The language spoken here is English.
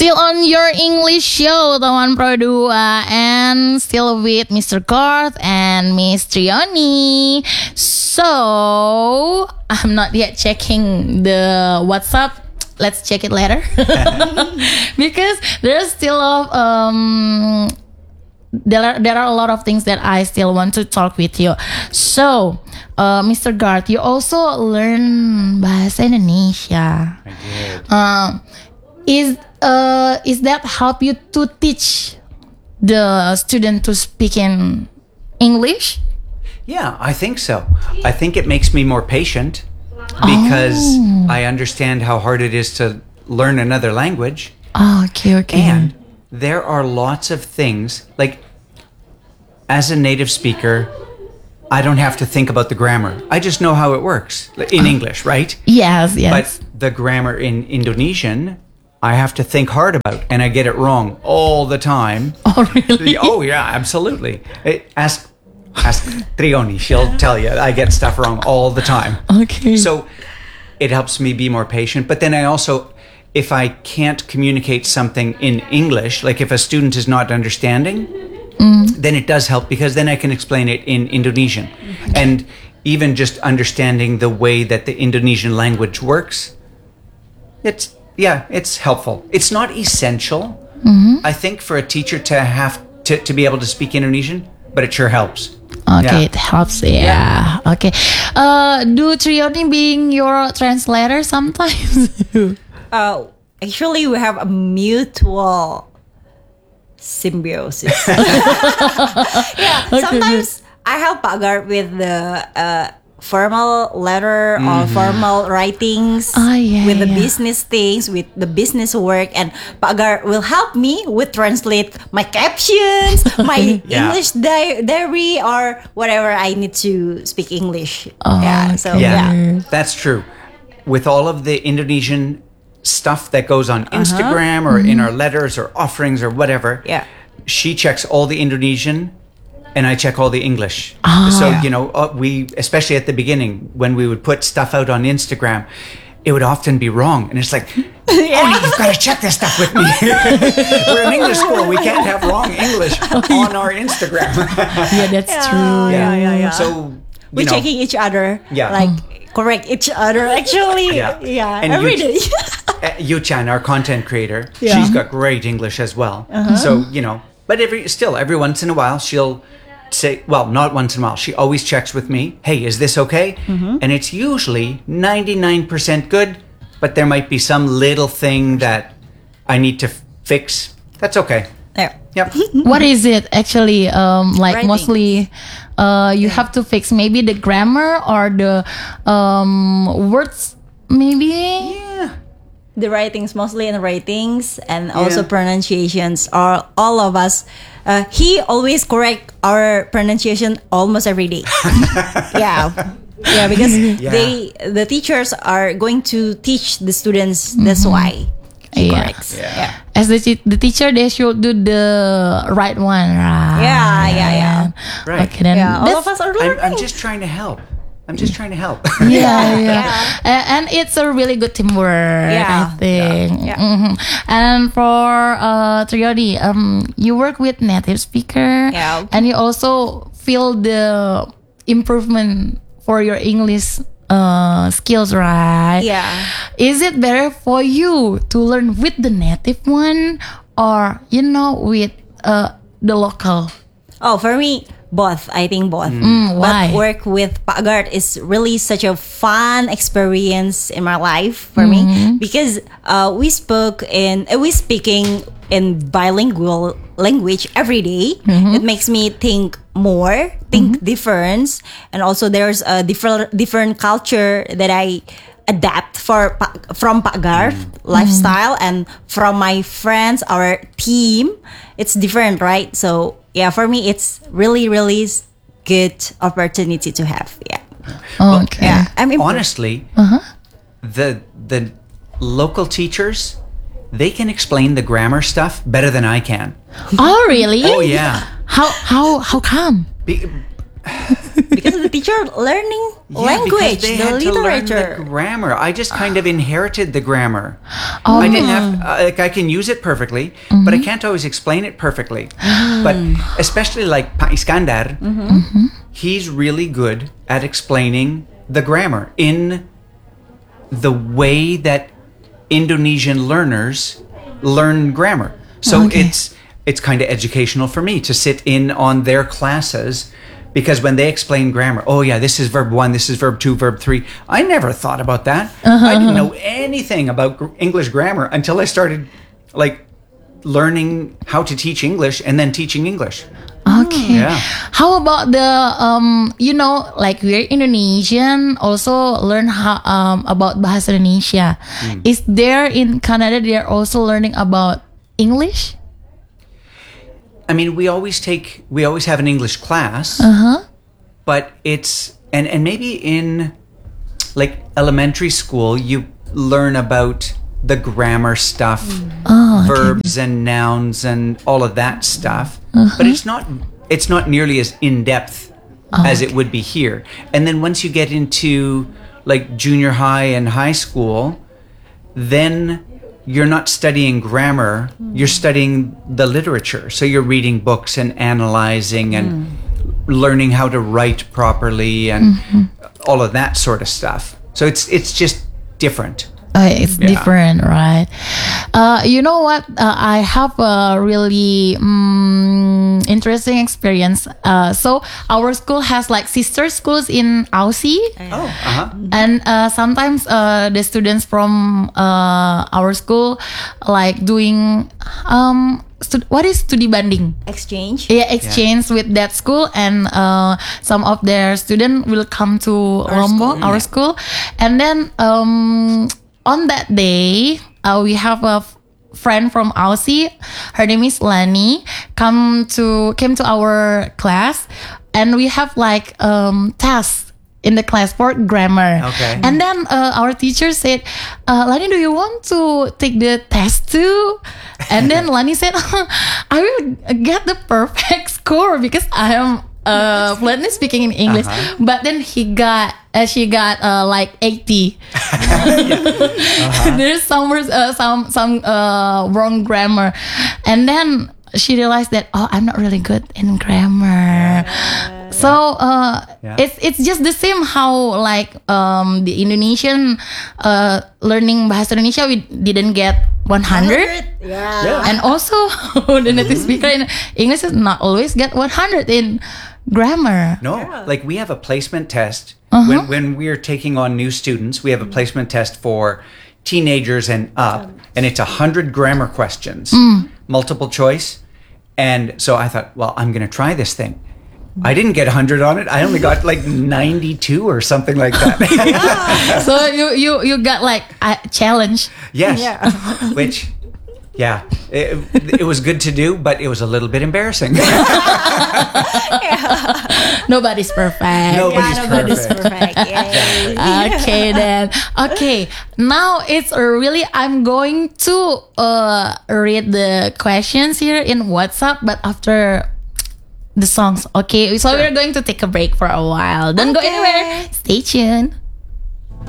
Still on your English show, Tawan Pro 2, and still with Mr. Garth and Miss Trioni. So, I'm not yet checking the WhatsApp. Let's check it later. Because there's still there are a lot of things that I still want to talk with you. So, Mr. Garth, you also learn bahasa Indonesia. I did. Is that help you to teach the student to speak in English? Yeah, I think so. I think it makes me more patient because I understand how hard it is to learn another language. Okay. And there are lots of things, like as a native speaker, I don't have to think about the grammar. I just know how it works in English, right? Yes. But the grammar in Indonesian, I have to think hard about, and I get it wrong all the time. Oh, really? Oh, yeah, absolutely. Ask Trioni, she'll tell you I get stuff wrong all the time. Okay. So it helps me be more patient. But then I also, if I can't communicate something in English, like if a student is not understanding, then it does help because then I can explain it in Indonesian. And even just understanding the way that the Indonesian language works, it's helpful. It's not essential, I think, for a teacher to have to be able to speak Indonesian, but it sure helps. Okay, it helps. Yeah. Okay. Do Trioni being your translator sometimes? Actually, we have a mutual symbiosis. Sometimes I help Pak Garth with the formal letter or formal writings, with the business things, with the business work, and Pak Garth will help me with translate my captions, my English diary, or whatever I need to speak English. That's true. With all of the Indonesian stuff that goes on Instagram or in our letters or offerings or whatever, she checks all the Indonesian and I check all the English. So, we, especially at the beginning, when we would put stuff out on Instagram, it would often be wrong. And it's like, you've got to check this stuff with me. We're in English school. We can't have wrong English on our Instagram. That's true. Yeah. So, we're checking each other. Correct each other, actually. And every day. Yu-chan, our content creator, she's got great English as well. So, but every once in a while, she'll say, well, not once in a while, she always checks with me, hey, is this okay? And it's usually 99% good, but there might be some little thing that I need to fix. That's okay. Yep. What is it actually? Writing. Mostly, you have to fix maybe the grammar or the words, maybe. Yeah. The writings, mostly in writings, and also pronunciations. Are all of us. He always correct our pronunciation almost every day. Because the teachers are going to teach the students. That's why he corrects. As the teacher, they should do the right one, right? Yeah. Right. Okay, then all of us are learning. I'm just trying to help. And it's a really good teamwork, I think. And for Trioni, you work with native speaker, and you also feel the improvement for your English skills, right? Is it better for you to learn with the native one or with the local? Oh, for me, both. I think both. Why? But work with Pak Garth is really such a fun experience in my life for me because we speaking in bilingual language every day. It makes me think more, think different, and also there's a different culture that I adapt from Pak Garth lifestyle and from my friends, our team. It's different, right? So for me, it's really, really good opportunity to have. Okay. Honestly, the local teachers, they can explain the grammar stuff better than I can. Oh, really? Oh, yeah. How come? Because the teacher learning language, they the had literature. to learn the grammar. I just kind of inherited the grammar. Oh. I didn't have I can use it perfectly, but I can't always explain it perfectly. But especially like Pa Iskandar, he's really good at explaining the grammar in the way that Indonesian learners learn grammar. So it's kind of educational for me to sit in on their classes, because when they explain grammar, oh yeah, this is verb 1, this is verb 2, verb 3. I never thought about that. I didn't know anything about English grammar until I started like learning how to teach English and then teaching English. Okay. Yeah. How about the like we're Indonesian, also learn how about Bahasa Indonesia. Is there in Canada they're also learning about English? I mean, we always have an English class, but it's and maybe in like elementary school you learn about the grammar stuff, verbs and nouns and all of that stuff, but it's not nearly as in depth as it would be here. And then once you get into like junior high and high school, then you're not studying grammar, you're studying the literature. So you're reading books and analyzing and learning how to write properly and all of that sort of stuff. So it's just different. It's different, right? You know what? I have a really interesting experience. So our school has like sister schools in Aussie. And sometimes the students from our school like doing what is studi banding? Exchange. Yeah, exchange with that school, and some of their students will come to Lombok, our school, and then on that day, we have a friend from Aussie. Her name is Lani. Came to our class, and we have like tests in the class for grammar. Okay. And then our teacher said, Lani, do you want to take the test too? And then Lani said, I will get the perfect score because I am fluently speaking in English. But then she got like 80. There's some wrong grammar, and then she realized that I'm not really good in grammar. So it's just the same how like the Indonesian learning Bahasa Indonesia, we didn't get 100. And also the native speaker in English is not always get 100 in grammar. No, like we have a placement test when we're taking on new students. We have a placement test for teenagers and up, and it's 100 grammar questions, multiple choice. And so I thought, well, I'm going to try this thing. I didn't get 100 on it. I only got like 92 or something like that. So you got like a challenge. Yes. Which, it was good to do, but it was a little bit embarrassing. Nobody's perfect. Nobody's perfect. Okay then. Okay, now it's really, I'm going to read the questions here in WhatsApp, but after the songs. Okay, so we're going to take a break for a while. Don't go anywhere. Stay tuned.